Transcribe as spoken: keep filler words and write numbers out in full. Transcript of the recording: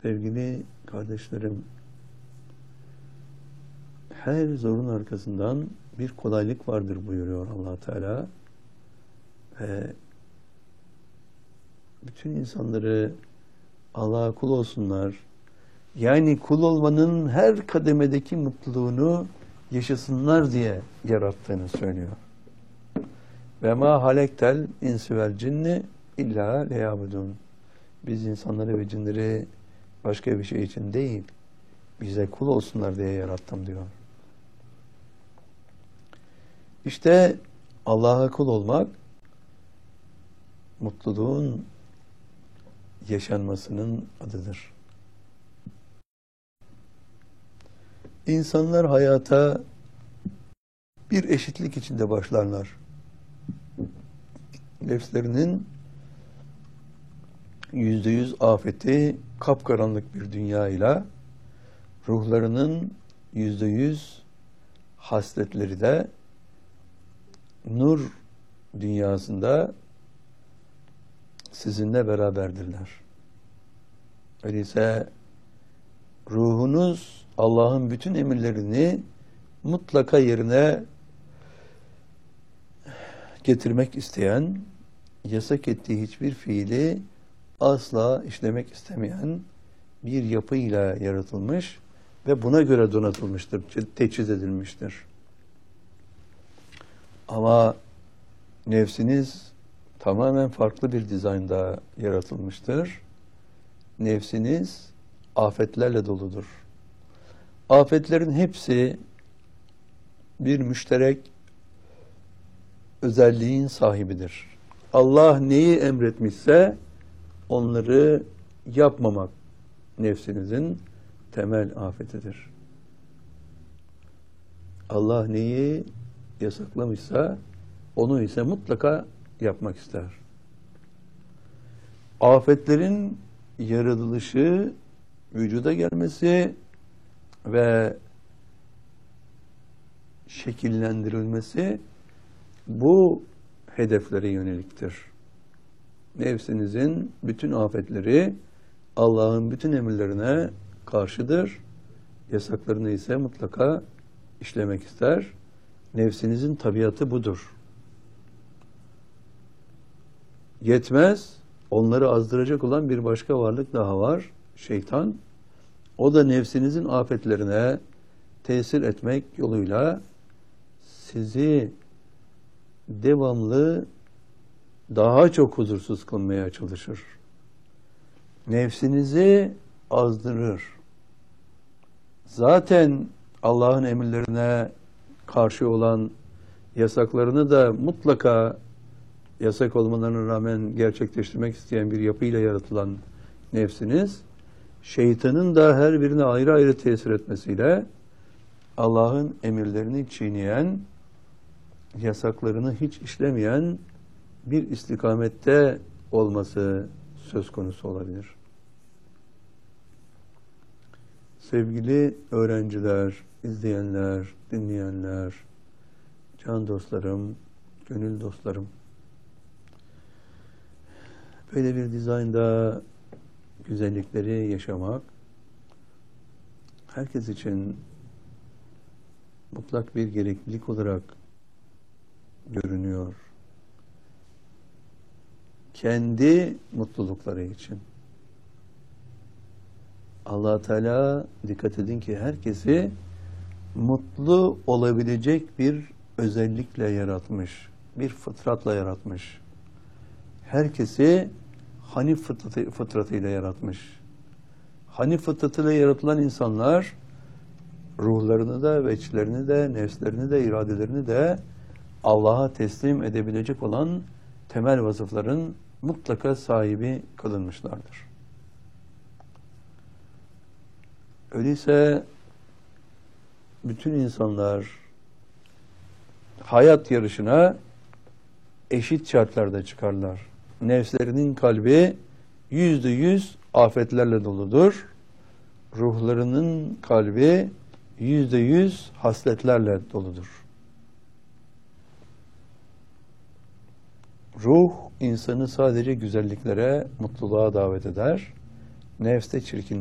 Sevgili kardeşlerim, her zorun arkasından bir kolaylık vardır buyuruyor Allah Teala. Ve bütün insanları Allah'a kul olsunlar. Yani kul olmanın her kademedeki mutluluğunu yaşasınlar diye yarattığını söylüyor. Ve ma halektel insi vel cinni illa liyabudun. Biz insanları ve cinleri başka bir şey için değil, bize kul olsunlar diye yarattım diyor. İşte Allah'a kul olmak, mutluluğun yaşanmasının adıdır. İnsanlar hayata bir eşitlik içinde başlarlar. Nefslerinin yüzde yüz afeti kapkaranlık bir dünyayla, ruhlarının yüzde yüz hasletleri de nur dünyasında sizinle beraberdirler. Öyleyse ruhunuz Allah'ın bütün emirlerini mutlaka yerine getirmek isteyen, yasak ettiği hiçbir fiili asla işlemek istemeyen bir yapıyla yaratılmış ve buna göre donatılmıştır, teçhiz edilmiştir. Ama nefsiniz tamamen farklı bir dizaynda yaratılmıştır. Nefsiniz afetlerle doludur. Afetlerin hepsi bir müşterek özelliğin sahibidir. Allah neyi emretmişse onları yapmamak nefsinizin temel afetidir. Allah neyi yasaklamışsa onu ise mutlaka yapmak ister. Afetlerin yaratılışı, vücuda gelmesi ve şekillendirilmesi bu hedeflere yöneliktir. Nefsinizin bütün afetleri Allah'ın bütün emirlerine karşıdır. Yasaklarını ise mutlaka işlemek ister. Nefsinizin tabiatı budur. Yetmez, onları azdıracak olan bir başka varlık daha var, şeytan. O da nefsinizin afetlerine tesir etmek yoluyla sizi devamlı daha çok huzursuz kılmaya çalışır. Nefsinizi azdırır. Zaten Allah'ın emirlerine karşı olan yasaklarını da mutlaka yasak olmalarına rağmen gerçekleştirmek isteyen bir yapıyla yaratılan nefsiniz, şeytanın da her birine ayrı ayrı tesir etmesiyle Allah'ın emirlerini çiğneyen, yasaklarını hiç işlemeyen bir istikamette olması söz konusu olabilir. Sevgili öğrenciler, izleyenler, dinleyenler, can dostlarım, gönül dostlarım, böyle bir dizaynda güzellikleri yaşamak herkes için mutlak bir gereklilik olarak görünüyor. Kendi mutlulukları için. Allah Teala dikkat edin ki herkesi mutlu olabilecek bir özellikle yaratmış. Bir fıtratla yaratmış. Herkesi Hanif fıtratı, fıtratıyla yaratmış. Hanif fıtratıyla yaratılan insanlar ruhlarını da, veçlerini de, nefslerini de, iradelerini de Allah'a teslim edebilecek olan temel vasıfların mutlaka sahibi kılınmışlardır. Öyleyse bütün insanlar hayat yarışına eşit şartlarda çıkarlar. Nefslerinin kalbi yüzde yüz afetlerle doludur. Ruhlarının kalbi yüzde yüz hasletlerle doludur. Ruh insanı sadece güzelliklere, mutluluğa davet eder. Nefs de çirkin